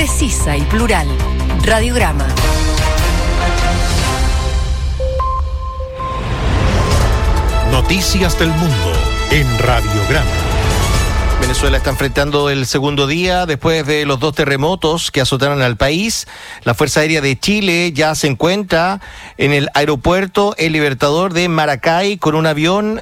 precisa y plural. Radiograma. Noticias del mundo en Radiograma. Venezuela está enfrentando el segundo día después de los 2 terremotos que azotaron al país. La Fuerza Aérea de Chile ya se encuentra en el aeropuerto El Libertador de Maracay con un avión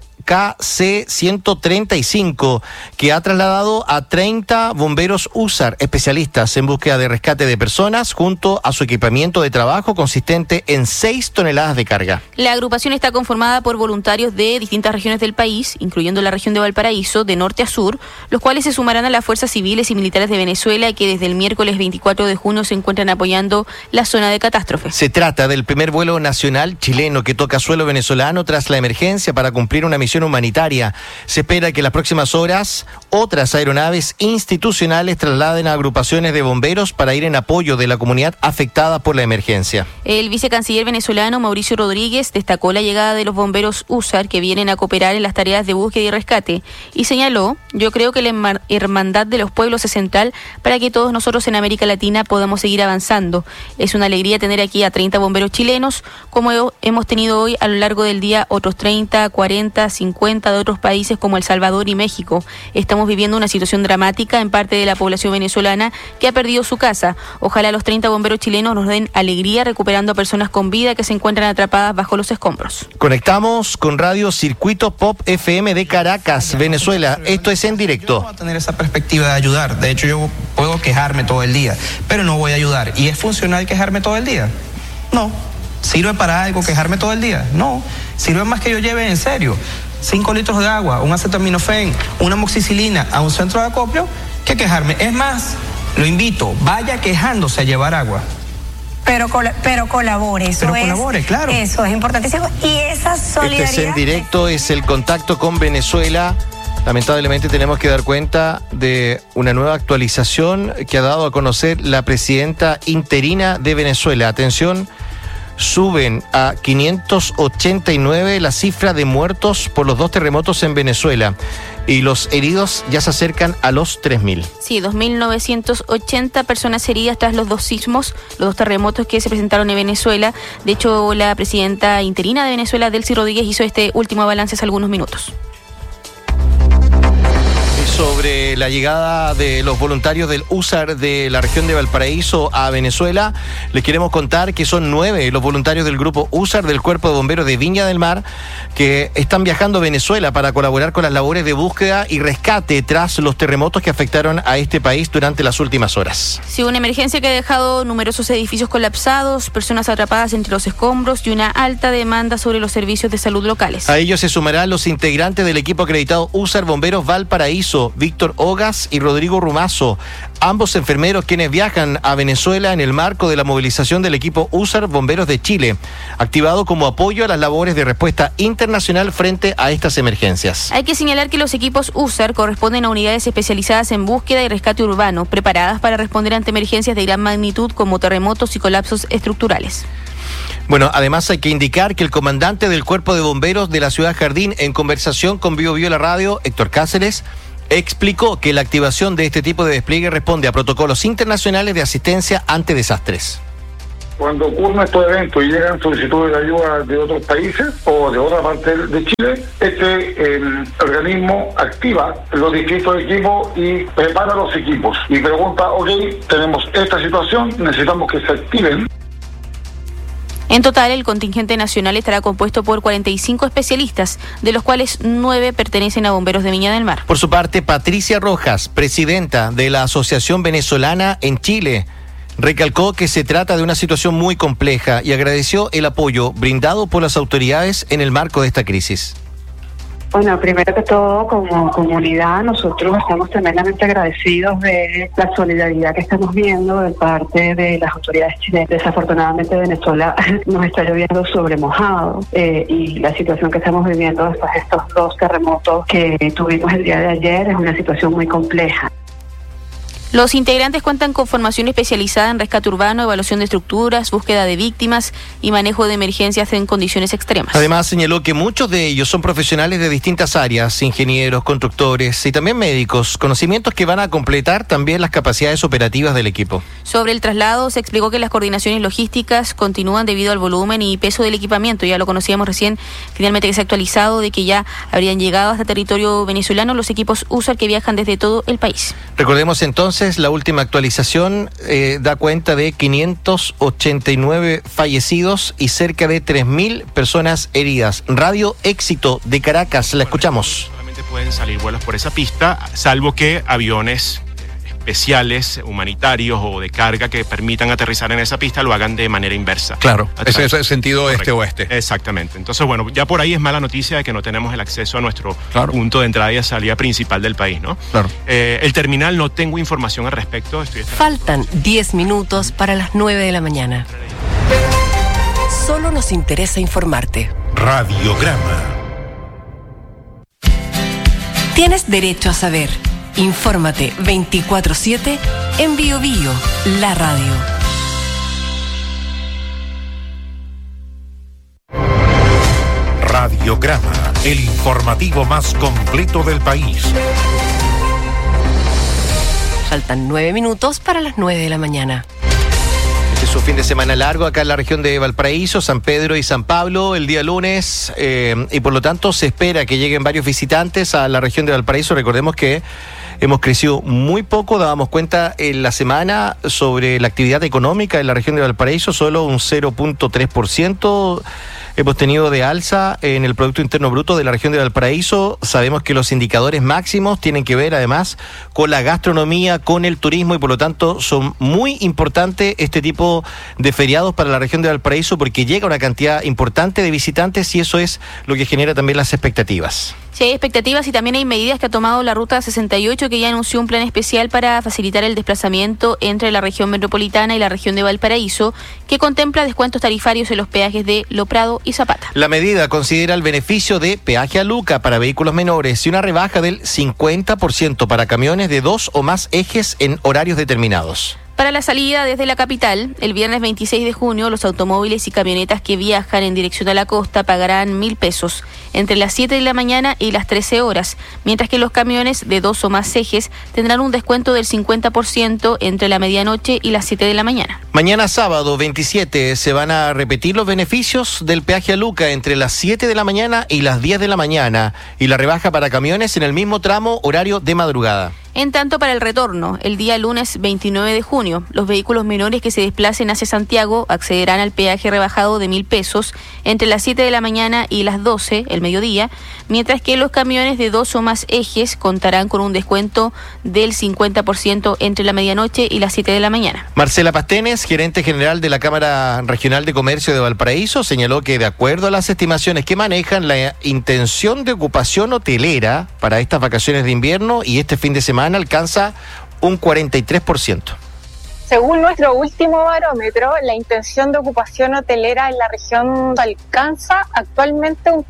KC-135 que ha trasladado a 30 bomberos USAR especialistas en búsqueda de rescate de personas junto a su equipamiento de trabajo consistente en 6 toneladas de carga. La agrupación está conformada por voluntarios de distintas regiones del país, incluyendo la región de Valparaíso, de norte a sur, los cuales se sumarán a las fuerzas civiles y militares de Venezuela que desde el miércoles 24 de junio se encuentran apoyando la zona de catástrofe. Se trata del primer vuelo nacional chileno que toca suelo venezolano tras la emergencia para cumplir una misión humanitaria. Se espera que en las próximas horas otras aeronaves institucionales trasladen a agrupaciones de bomberos para ir en apoyo de la comunidad afectada por la emergencia. El vicecanciller venezolano Mauricio Rodríguez destacó la llegada de los bomberos USAR que vienen a cooperar en las tareas de búsqueda y rescate y señaló: yo creo que la hermandad de los pueblos es central para que todos nosotros en América Latina podamos seguir avanzando. Es una alegría tener aquí a 30 bomberos chilenos, como hemos tenido hoy a lo largo del día otros 30, 40, 50 de otros países como El Salvador y México. Estamos viviendo una situación dramática en parte de la población venezolana que ha perdido su casa. Ojalá los 30 bomberos chilenos nos den alegría recuperando a personas con vida que se encuentran atrapadas bajo los escombros. Conectamos con Radio Circuito Pop FM de Caracas, Venezuela. Esto es En Directo. No voy a tener esa perspectiva de ayudar. De hecho, yo puedo quejarme todo el día, pero no voy a ayudar. ¿Y es funcional quejarme todo el día? No. ¿Sirve para algo quejarme todo el día? No. Sirve más que yo lleve en serio 5 litros de agua, un acetaminofén, una amoxicilina a un centro de acopio que quejarme. Es más, lo invito, vaya quejándose a llevar agua. Pero colabore, claro. Eso es importantísimo. Y esa solidaridad. Este es En Directo, es el contacto con Venezuela. Lamentablemente tenemos que dar cuenta de una nueva actualización que ha dado a conocer la presidenta interina de Venezuela. Atención. Suben a 589 la cifra de muertos por los 2 terremotos en Venezuela y los heridos ya se acercan a los 3.000. Sí, 2.980 personas heridas tras los 2 sismos, los 2 terremotos que se presentaron en Venezuela. De hecho, la presidenta interina de Venezuela, Delcy Rodríguez, hizo este último balance hace algunos minutos. Sobre la llegada de los voluntarios del USAR de la región de Valparaíso a Venezuela, les queremos contar que son 9 los voluntarios del grupo USAR del Cuerpo de Bomberos de Viña del Mar que están viajando a Venezuela para colaborar con las labores de búsqueda y rescate tras los terremotos que afectaron a este país durante las últimas horas. Sí, una emergencia que ha dejado numerosos edificios colapsados, personas atrapadas entre los escombros y una alta demanda sobre los servicios de salud locales. A ellos se sumarán los integrantes del equipo acreditado USAR Bomberos Valparaíso, Víctor Ogas y Rodrigo Rumazo, ambos enfermeros quienes viajan a Venezuela en el marco de la movilización del equipo USAR Bomberos de Chile, activado como apoyo a las labores de respuesta internacional frente a estas emergencias. Hay que señalar que los equipos USAR corresponden a unidades especializadas en búsqueda y rescate urbano, preparadas para responder ante emergencias de gran magnitud como terremotos y colapsos estructurales. Bueno, además hay que indicar que el comandante del Cuerpo de Bomberos de la Ciudad Jardín, en conversación con Bio la Radio, Héctor Cáceres, explicó que la activación de este tipo de despliegue responde a protocolos internacionales de asistencia ante desastres. Cuando ocurren estos eventos y llegan solicitudes de ayuda de otros países o de otra parte de Chile, el organismo activa los distintos equipos y prepara los equipos y pregunta, tenemos esta situación, necesitamos que se activen. En total, el contingente nacional estará compuesto por 45 especialistas, de los cuales 9 pertenecen a Bomberos de Viña del Mar. Por su parte, Patricia Rojas, presidenta de la Asociación Venezolana en Chile, recalcó que se trata de una situación muy compleja y agradeció el apoyo brindado por las autoridades en el marco de esta crisis. Bueno, primero que todo, como comunidad, nosotros estamos tremendamente agradecidos de la solidaridad que estamos viendo de parte de las autoridades chilenas. Desafortunadamente, Venezuela nos está lloviendo sobre mojado y la situación que estamos viviendo después de estos 2 terremotos que tuvimos el día de ayer es una situación muy compleja. Los integrantes cuentan con formación especializada en rescate urbano, evaluación de estructuras, búsqueda de víctimas y manejo de emergencias en condiciones extremas. Además, señaló que muchos de ellos son profesionales de distintas áreas, ingenieros, constructores y también médicos, conocimientos que van a completar también las capacidades operativas del equipo. Sobre el traslado, se explicó que las coordinaciones logísticas continúan debido al volumen y peso del equipamiento. Ya lo conocíamos recién, finalmente que se ha actualizado de que ya habrían llegado hasta territorio venezolano los equipos USAR que viajan desde todo el país. Recordemos entonces, la última actualización da cuenta de 589 fallecidos y cerca de 3.000 personas heridas. Radio Éxito de Caracas, la escuchamos. Solamente pueden salir vuelos por esa pista, salvo que aviones especiales, humanitarios o de carga que permitan aterrizar en esa pista lo hagan de manera inversa. Claro, ese es el sentido este-oeste. Exactamente. Entonces, bueno, ya por ahí es mala noticia de que no tenemos el acceso a nuestro punto de entrada y salida principal del país, ¿no? Claro. El terminal, no tengo información al respecto. Faltan 10 minutos para las 9 de la mañana. Solo nos interesa informarte. Radiograma. Tienes derecho a saber. Infórmate 24/7 en Bio Bio, la radio. Radiograma, el informativo más completo del país. Faltan 9 minutos para las 9 de la mañana. Este es un fin de semana largo acá en la región de Valparaíso, San Pedro y San Pablo el día lunes y por lo tanto se espera que lleguen varios visitantes a la región de Valparaíso. Recordemos que hemos crecido muy poco, dábamos cuenta en la semana sobre la actividad económica en la región de Valparaíso, solo un 0.3%. Hemos tenido de alza en el Producto Interno Bruto de la región de Valparaíso. Sabemos que los indicadores máximos tienen que ver además con la gastronomía, con el turismo y por lo tanto son muy importantes este tipo de feriados para la región de Valparaíso porque llega una cantidad importante de visitantes y eso es lo que genera también las expectativas. Sí, hay expectativas y también hay medidas que ha tomado la Ruta 68 que ya anunció un plan especial para facilitar el desplazamiento entre la región metropolitana y la región de Valparaíso que contempla descuentos tarifarios en los peajes de Lo Prado y Zapata. La medida considera el beneficio de peaje a Luca para vehículos menores y una rebaja del 50% para camiones de 2 o más ejes en horarios determinados. Para la salida desde la capital, el viernes 26 de junio, los automóviles y camionetas que viajan en dirección a la costa pagarán 1.000 pesos entre las 7 de la mañana y las 13 horas, mientras que los camiones de 2 o más ejes tendrán un descuento del 50% entre la medianoche y las 7 de la mañana. Mañana sábado 27 se van a repetir los beneficios del peaje a Luca entre las 7 de la mañana y las 10 de la mañana y la rebaja para camiones en el mismo tramo horario de madrugada. En tanto, para el retorno, el día lunes 29 de junio, los vehículos menores que se desplacen hacia Santiago accederán al peaje rebajado de 1.000 pesos entre las 7 de la mañana y las 12, el mediodía, mientras que los camiones de 2 o más ejes contarán con un descuento del 50% entre la medianoche y las 7 de la mañana. Marcela Pastenes, gerente general de la Cámara Regional de Comercio de Valparaíso, señaló que de acuerdo a las estimaciones que manejan, la intención de ocupación hotelera para estas vacaciones de invierno y este fin de semana alcanza un 43%. Según nuestro último barómetro, la intención de ocupación hotelera en la región alcanza actualmente un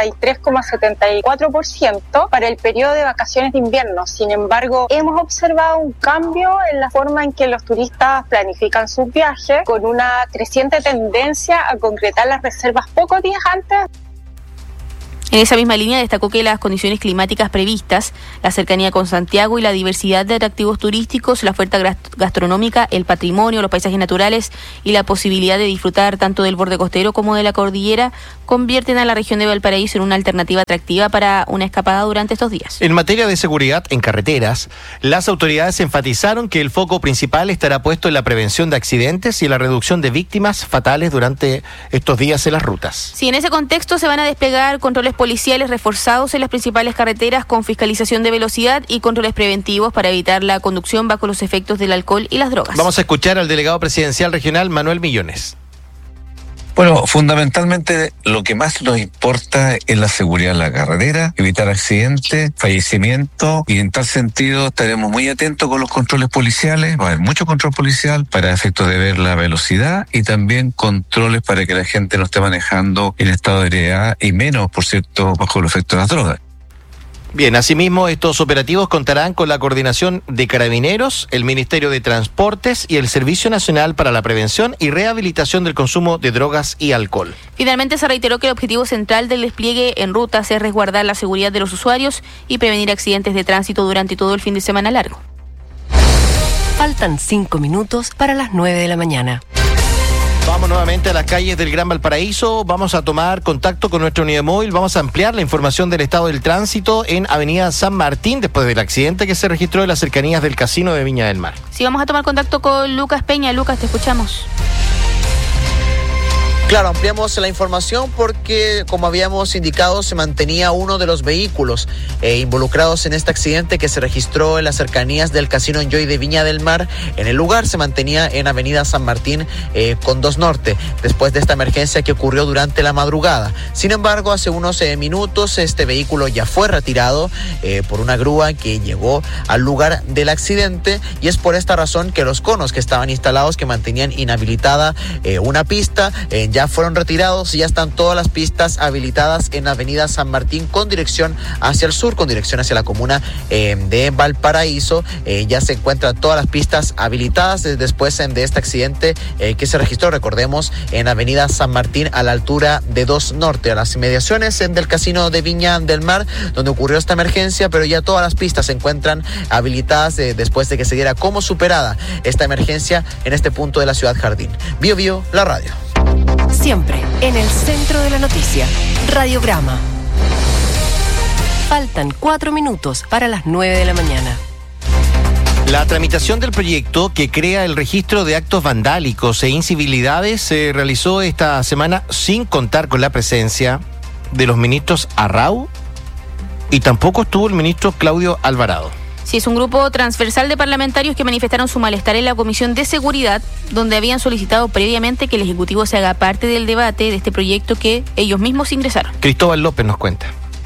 43,74% para el periodo de vacaciones de invierno. Sin embargo, hemos observado un cambio en la forma en que los turistas planifican sus viajes, con una creciente tendencia a concretar las reservas pocos días antes. En esa misma línea destacó que las condiciones climáticas previstas, la cercanía con Santiago y la diversidad de atractivos turísticos, la oferta gastronómica, el patrimonio, los paisajes naturales y la posibilidad de disfrutar tanto del borde costero como de la cordillera convierten a la región de Valparaíso en una alternativa atractiva para una escapada durante estos días. En materia de seguridad en carreteras, las autoridades enfatizaron que el foco principal estará puesto en la prevención de accidentes y en la reducción de víctimas fatales durante estos días en las rutas. Sí, en ese contexto se van a desplegar controles policiales reforzados en las principales carreteras con fiscalización de velocidad y controles preventivos para evitar la conducción bajo los efectos del alcohol y las drogas. Vamos a escuchar al delegado presidencial regional Manuel Millones. Bueno, fundamentalmente lo que más nos importa es la seguridad en la carretera, evitar accidentes, fallecimientos, y en tal sentido estaremos muy atentos con los controles policiales. Va a haber mucho control policial para efectos de ver la velocidad y también controles para que la gente no esté manejando en estado de ebriedad y menos, por cierto, bajo el efecto de las drogas. Bien, asimismo, estos operativos contarán con la coordinación de Carabineros, el Ministerio de Transportes y el Servicio Nacional para la Prevención y Rehabilitación del Consumo de Drogas y Alcohol. Finalmente se reiteró que el objetivo central del despliegue en rutas es resguardar la seguridad de los usuarios y prevenir accidentes de tránsito durante todo el fin de semana largo. Faltan 5 minutos para las 9 de la mañana. Vamos nuevamente a las calles del Gran Valparaíso, vamos a tomar contacto con nuestra unidad móvil, vamos a ampliar la información del estado del tránsito en Avenida San Martín después del accidente que se registró en las cercanías del Casino de Viña del Mar. Sí, vamos a tomar contacto con Lucas Peña. Lucas, te escuchamos. Claro, ampliamos la información porque, como habíamos indicado, se mantenía uno de los vehículos involucrados en este accidente que se registró en las cercanías del Casino Enjoy de Viña del Mar. En el lugar se mantenía en Avenida San Martín con 2 Norte, después de esta emergencia que ocurrió durante la madrugada. Sin embargo, hace unos minutos este vehículo ya fue retirado por una grúa que llegó al lugar del accidente, y es por esta razón que los conos que estaban instalados, que mantenían inhabilitada una pista, ya fueron retirados y ya están todas las pistas habilitadas en Avenida San Martín con dirección hacia el sur, con dirección hacia la comuna de Valparaíso. Ya se encuentran todas las pistas habilitadas después de este accidente que se registró, recordemos, en Avenida San Martín a la altura de 2 Norte, a las inmediaciones del Casino de Viña del Mar, donde ocurrió esta emergencia, pero ya todas las pistas se encuentran habilitadas después de que se diera como superada esta emergencia en este punto de la ciudad Jardín. Bio Bio, la radio. Siempre en el centro de la noticia, Radiograma. Faltan 4 minutos para las 9 de la mañana. La tramitación del proyecto que crea el registro de actos vandálicos e incivilidades se realizó esta semana sin contar con la presencia de los ministros Arrau y tampoco estuvo el ministro Claudio Alvarado. Sí, es un grupo transversal de parlamentarios que manifestaron su malestar en la Comisión de Seguridad, donde habían solicitado previamente que el Ejecutivo se haga parte del debate de este proyecto que ellos mismos ingresaron. Cristóbal López nos cuenta.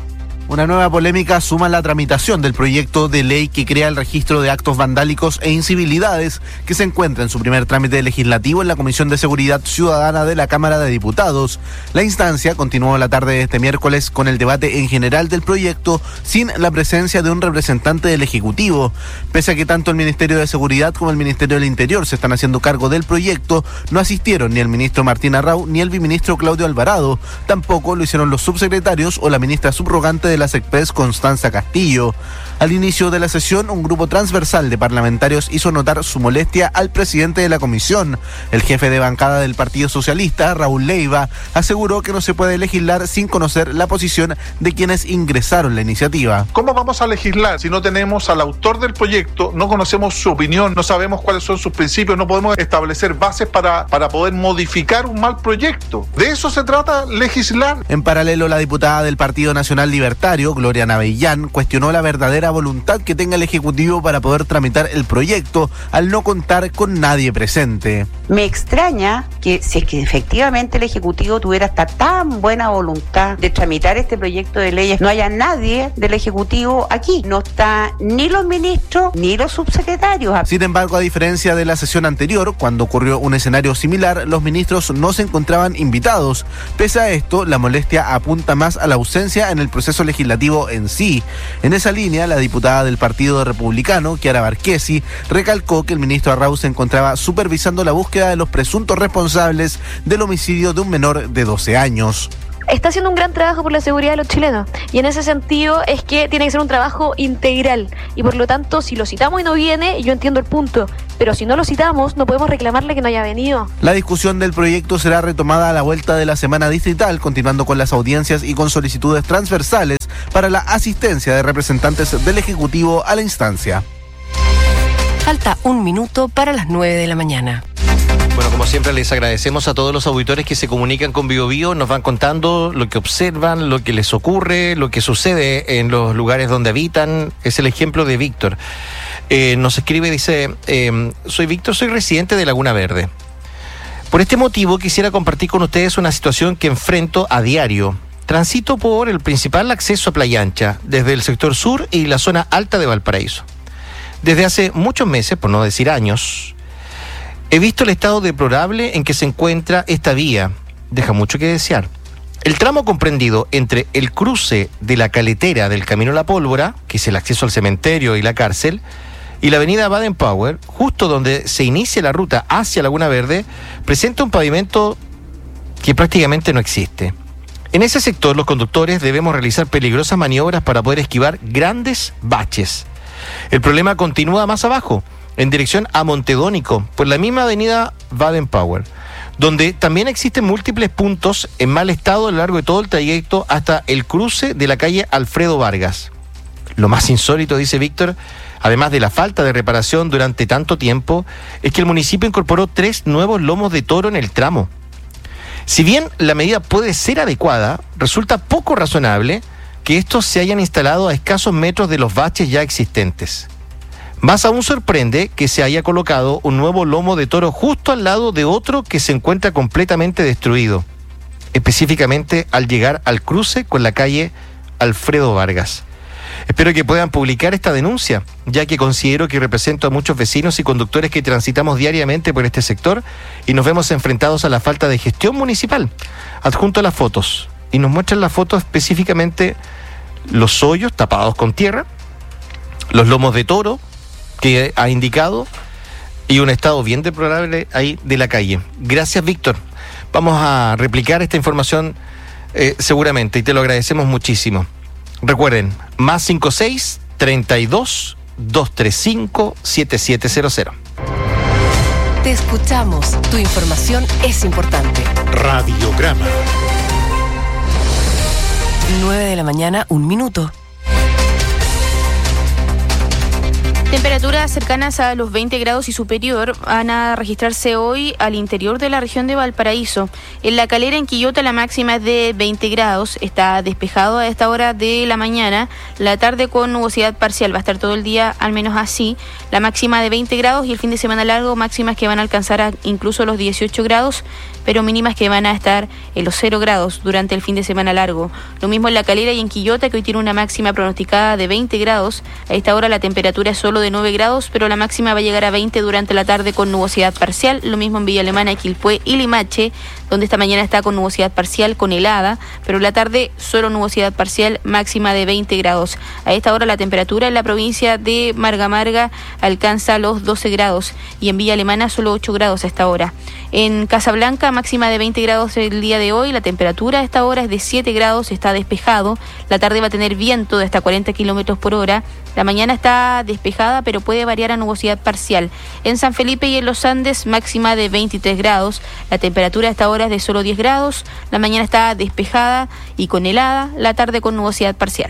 Una nueva polémica suma la tramitación del proyecto de ley que crea el registro de actos vandálicos e incivilidades, que se encuentra en su primer trámite legislativo en la Comisión de Seguridad Ciudadana de la Cámara de Diputados. La instancia continuó la tarde de este miércoles con el debate en general del proyecto sin la presencia de un representante del Ejecutivo. Pese a que tanto el Ministerio de Seguridad como el Ministerio del Interior se están haciendo cargo del proyecto, no asistieron ni el ministro Martín Arrau ni el viceministro Claudio Alvarado. Tampoco lo hicieron los subsecretarios o la ministra subrogante de la SECPES, Constanza Castillo. Al inicio de la sesión, un grupo transversal de parlamentarios hizo notar su molestia al presidente de la comisión. El jefe de bancada del Partido Socialista, Raúl Leiva, aseguró que no se puede legislar sin conocer la posición de quienes ingresaron la iniciativa. ¿Cómo vamos a legislar si no tenemos al autor del proyecto, no conocemos su opinión, no sabemos cuáles son sus principios, no podemos establecer bases para poder modificar un mal proyecto? De eso se trata legislar. En paralelo, la diputada del Partido Nacional Libertario, Gloria Navellán, cuestionó la verdadera voluntad que tenga el Ejecutivo para poder tramitar el proyecto al no contar con nadie presente. Me extraña que si es que efectivamente el Ejecutivo tuviera hasta tan buena voluntad de tramitar este proyecto de leyes, no haya nadie del Ejecutivo aquí. No está ni los ministros ni los subsecretarios. Sin embargo, a diferencia de la sesión anterior, cuando ocurrió un escenario similar, los ministros no se encontraban invitados. Pese a esto, la molestia apunta más a la ausencia en el proceso legislativo en sí. En esa línea, la diputada del Partido Republicano, Chiara Barquesi, recalcó que el ministro Arrau se encontraba supervisando la búsqueda de los presuntos responsables del homicidio de un menor de 12 años. Está haciendo un gran trabajo por la seguridad de los chilenos, y en ese sentido es que tiene que ser un trabajo integral, y por lo tanto si lo citamos y no viene, yo entiendo el punto, pero si no lo citamos no podemos reclamarle que no haya venido. La discusión del proyecto será retomada a la vuelta de la semana distrital, continuando con las audiencias y con solicitudes transversales para la asistencia de representantes del Ejecutivo a la instancia. Falta 1 minuto para las 9 de la mañana. Bueno, como siempre les agradecemos a todos los auditores que se comunican con Bio Bio, nos van contando lo que observan, lo que les ocurre, lo que sucede en los lugares donde habitan. Es el ejemplo de Víctor. Nos escribe, dice, soy Víctor, soy residente de Laguna Verde. Por este motivo quisiera compartir con ustedes una situación que enfrento a diario. Transito por el principal acceso a Playa Ancha, desde el sector sur y la zona alta de Valparaíso. Desde hace muchos meses, por no decir años, he visto el estado deplorable en que se encuentra esta vía. Deja mucho que desear. El tramo comprendido entre el cruce de la caletera del Camino a la Pólvora, que es el acceso al cementerio y la cárcel, y la avenida Baden-Powell, justo donde se inicia la ruta hacia Laguna Verde, presenta un pavimento que prácticamente no existe. En ese sector, los conductores debemos realizar peligrosas maniobras para poder esquivar grandes baches. El problema continúa más abajo, en dirección a Montedónico, por la misma avenida Baden-Powell, donde también existen múltiples puntos en mal estado a lo largo de todo el trayecto hasta el cruce de la calle Alfredo Vargas. Lo más insólito, dice Víctor, además de la falta de reparación durante tanto tiempo, es que el municipio incorporó 3 nuevos lomos de toro en el tramo. Si bien la medida puede ser adecuada, resulta poco razonable que estos se hayan instalado a escasos metros de los baches ya existentes. Más aún sorprende que se haya colocado un nuevo lomo de toro justo al lado de otro que se encuentra completamente destruido, específicamente al llegar al cruce con la calle Alfredo Vargas. Espero que puedan publicar esta denuncia, ya que considero que represento a muchos vecinos y conductores que transitamos diariamente por este sector y nos vemos enfrentados a la falta de gestión municipal. Adjunto las fotos, y nos muestran la foto específicamente los hoyos tapados con tierra, los lomos de toro que ha indicado y un estado bien deplorable ahí de la calle. Gracias, Víctor. Vamos a replicar esta información seguramente y te lo agradecemos muchísimo. Recuerden, más 56-32-235-7700. Te escuchamos. Tu información es importante. Radiograma. 9 a.m, 1 minuto. Temperaturas cercanas a los 20 grados y superior van a registrarse hoy al interior de la región de Valparaíso. En La Calera, en Quillota, la máxima es de 20 grados. Está despejado a esta hora de la mañana. La tarde con nubosidad parcial. Va a estar todo el día al menos así. La máxima de 20 grados y el fin de semana largo, máximas que van a alcanzar incluso los 18 grados, pero mínimas que van a estar en los 0 grados durante el fin de semana largo. Lo mismo en La Calera y en Quillota, que hoy tiene una máxima pronosticada de 20 grados. A esta hora la temperatura es solo de 9 grados, pero la máxima va a llegar a 20 durante la tarde con nubosidad parcial. Lo mismo en Villa Alemana, Quilpué y Limache, donde esta mañana está con nubosidad parcial, con helada, pero la tarde solo nubosidad parcial, máxima de 20 grados. A esta hora la temperatura en la provincia de Marga Marga alcanza los 12 grados y en Villa Alemana solo 8 grados a esta hora. En Casablanca, máxima de 20 grados el día de hoy. La temperatura a esta hora es de 7 grados, está despejado. La tarde va a tener viento de hasta 40 kilómetros por hora. La mañana está despejada, pero puede variar a nubosidad parcial. En San Felipe y en los Andes, máxima de 23 grados. La temperatura a esta hora es de solo 10 grados. La mañana está despejada y con helada. La tarde con nubosidad parcial.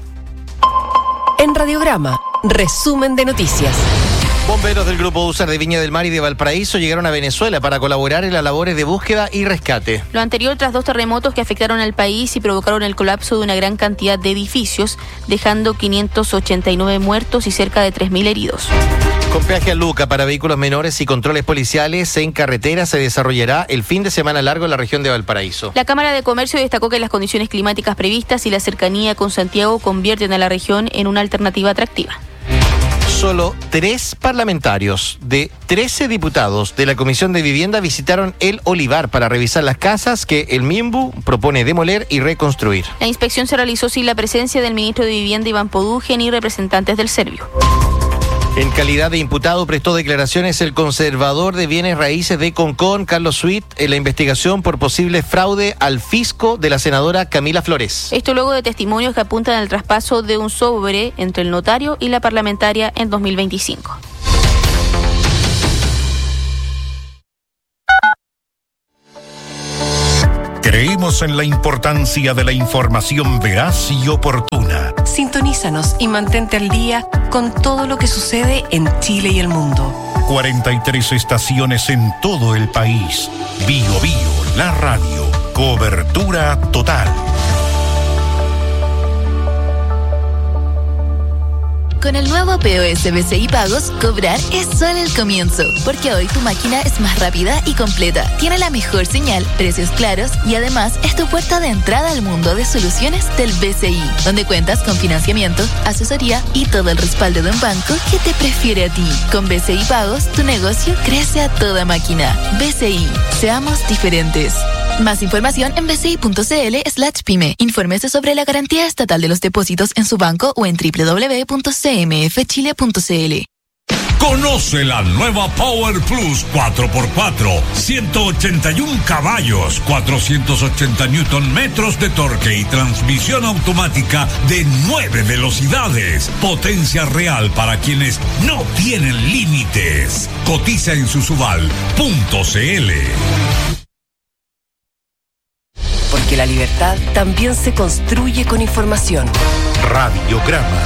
En Radiograma, resumen de noticias. Bomberos del Grupo USAR de Viña del Mar y de Valparaíso llegaron a Venezuela para colaborar en las labores de búsqueda y rescate. Lo anterior tras 2 terremotos que afectaron al país y provocaron el colapso de una gran cantidad de edificios, dejando 589 muertos y cerca de 3.000 heridos. Con peaje a Luca para vehículos menores y controles policiales en carretera se desarrollará el fin de semana largo en la región de Valparaíso. La Cámara de Comercio destacó que las condiciones climáticas previstas y la cercanía con Santiago convierten a la región en una alternativa atractiva. Solo 3 parlamentarios de 13 diputados de la Comisión de Vivienda visitaron el Olivar para revisar las casas que el MIMBU propone demoler y reconstruir. La inspección se realizó sin la presencia del ministro de Vivienda Iván Poduje ni representantes del Servio. En calidad de imputado prestó declaraciones el conservador de bienes raíces de Concón, Carlos Sweet, en la investigación por posible fraude al fisco de la senadora Camila Flores. Esto luego de testimonios que apuntan al traspaso de un sobre entre el notario y la parlamentaria en 2025. Creemos en la importancia de la información veraz y oportuna. Sintonízanos y mantente al día con todo lo que sucede en Chile y el mundo. 43 estaciones en todo el país. Bio Bio, la radio. Cobertura total. Con el nuevo POS BCI Pagos, cobrar es solo el comienzo, porque hoy tu máquina es más rápida y completa, tiene la mejor señal, precios claros y además es tu puerta de entrada al mundo de soluciones del BCI, donde cuentas con financiamiento, asesoría y todo el respaldo de un banco que te prefiere a ti. Con BCI Pagos, tu negocio crece a toda máquina. BCI, seamos diferentes. Más información en bci.cl/pyme. Infórmese sobre la garantía estatal de los depósitos en su banco o en www.cmfchile.cl. Conoce la nueva Power Plus 4x4, 181 caballos, 480 Nm de torque y transmisión automática de 9 velocidades. Potencia real para quienes no tienen límites. Cotiza en susuval.cl. Porque la libertad también se construye con información. Radiograma.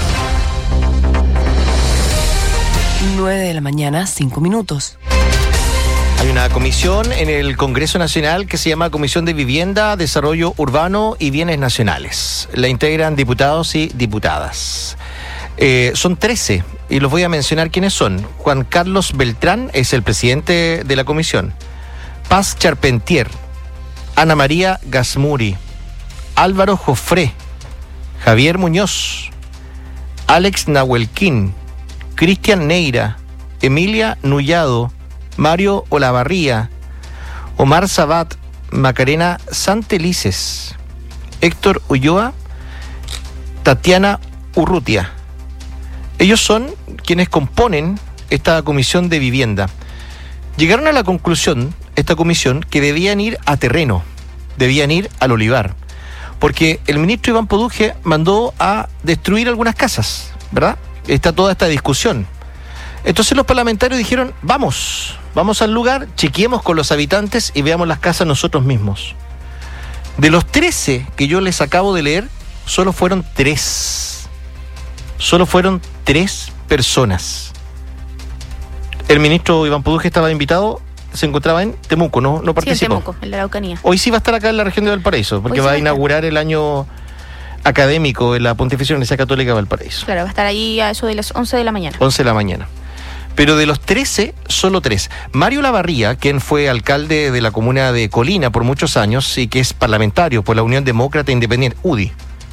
9:05 a.m. Hay una comisión en el Congreso Nacional que se llama Comisión de Vivienda, Desarrollo Urbano y Bienes Nacionales. La integran diputados y diputadas. Son 13 y los voy a mencionar quiénes son. Juan Carlos Beltrán es el presidente de la comisión. Paz Charpentier, Ana María Gasmuri, Álvaro Jofré, Javier Muñoz, Alex Nahuelquín, Cristian Neira, Emilia Nullado, Mario Olavarría, Omar Sabat, Macarena Santelices, Héctor Ulloa, Tatiana Urrutia. Ellos son quienes componen esta comisión de vivienda. Llegaron a la conclusión, esta comisión, que debían ir a terreno, debían ir al olivar, porque el ministro Iván Poduje mandó a destruir algunas casas, ¿verdad? Está toda esta discusión. Entonces los parlamentarios dijeron, vamos al lugar, chequeemos con los habitantes y veamos las casas nosotros mismos. De los 13 que yo les acabo de leer, solo fueron 3. Solo fueron 3 personas. El ministro Iván Poduje estaba invitado, se encontraba en Temuco, no participó. Sí, en Temuco, en la Araucanía. Hoy sí va a estar acá en la región de Valparaíso, porque va a inaugurar el año académico en la Pontificia Universidad Católica de Valparaíso. Claro, va a estar ahí a eso de las 11 de la mañana. 11 de la mañana. Pero de los 13, solo 3. Mario Olavarría, quien fue alcalde de la comuna de Colina por muchos años y que es parlamentario por la Unión Demócrata Independiente, UDI.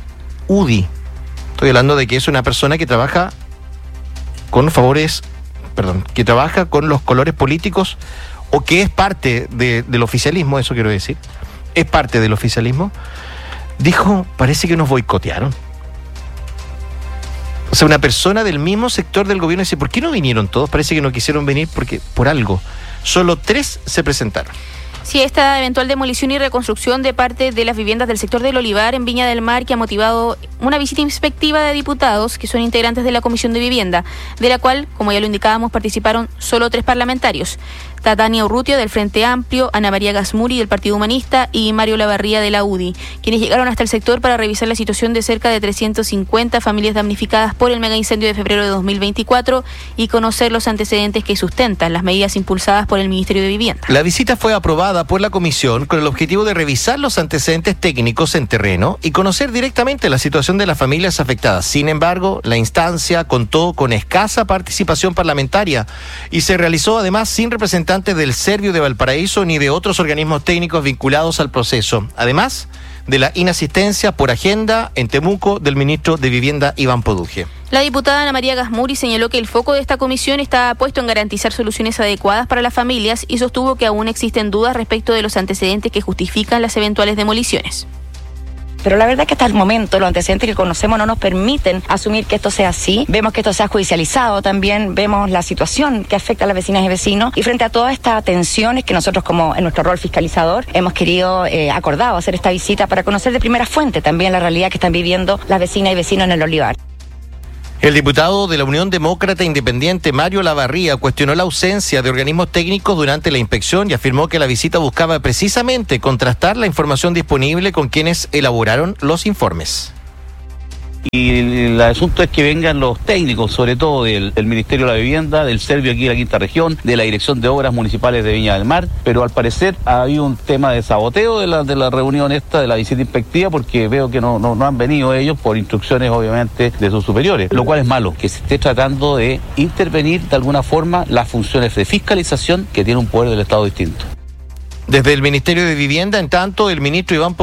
Estoy hablando de que es una persona que trabaja con que trabaja con los colores políticos o que es parte del oficialismo, eso quiero decir. Es parte del oficialismo. Dijo, parece que nos boicotearon. O sea, una persona del mismo sector del gobierno dice, ¿por qué no vinieron todos? Parece que no quisieron venir por algo. Solo 3 se presentaron. Sí, esta eventual demolición y reconstrucción de parte de las viviendas del sector del Olivar en Viña del Mar, que ha motivado una visita inspectiva de diputados que son integrantes de la Comisión de Vivienda, de la cual, como ya lo indicábamos, participaron solo 3 parlamentarios. Tatiana Urrutia del Frente Amplio, Ana María Gasmuri del Partido Humanista y Mario Olavarría de la UDI, quienes llegaron hasta el sector para revisar la situación de cerca de 350 familias damnificadas por el mega incendio de febrero de 2024 y conocer los antecedentes que sustentan las medidas impulsadas por el Ministerio de Vivienda. La visita fue aprobada por la comisión con el objetivo de revisar los antecedentes técnicos en terreno y conocer directamente la situación de las familias afectadas. Sin embargo, la instancia contó con escasa participación parlamentaria y se realizó además sin representantes del Servio de Valparaíso ni de otros organismos técnicos vinculados al proceso, además de la inasistencia por agenda en Temuco del ministro de Vivienda Iván Poduje. La diputada Ana María Gasmuri señaló que el foco de esta comisión está puesto en garantizar soluciones adecuadas para las familias y sostuvo que aún existen dudas respecto de los antecedentes que justifican las eventuales demoliciones. Pero la verdad es que hasta el momento los antecedentes que conocemos no nos permiten asumir que esto sea así. Vemos que esto se ha judicializado también, vemos la situación que afecta a las vecinas y vecinos y frente a todas estas tensiones que nosotros como en nuestro rol fiscalizador hemos querido acordado hacer esta visita para conocer de primera fuente también la realidad que están viviendo las vecinas y vecinos en el Olivar. El diputado de la Unión Demócrata Independiente, Mario Olavarría, cuestionó la ausencia de organismos técnicos durante la inspección y afirmó que la visita buscaba precisamente contrastar la información disponible con quienes elaboraron los informes. Y el asunto es que vengan los técnicos, sobre todo del Ministerio de la Vivienda, del Servio aquí de la Quinta Región, de la Dirección de Obras Municipales de Viña del Mar, pero al parecer ha habido un tema de saboteo de la reunión esta, de la visita inspectiva, porque veo que no han venido ellos por instrucciones obviamente de sus superiores, lo cual es malo, que se esté tratando de intervenir de alguna forma las funciones de fiscalización que tiene un poder del Estado distinto. Desde el Ministerio de Vivienda, en tanto, el ministro Iván